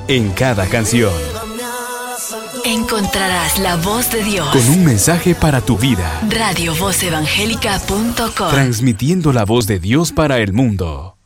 En cada canción encontrarás la voz de Dios. con un mensaje para tu vida. Radiovozevangélica.com. Transmitiendo la voz de Dios para el mundo.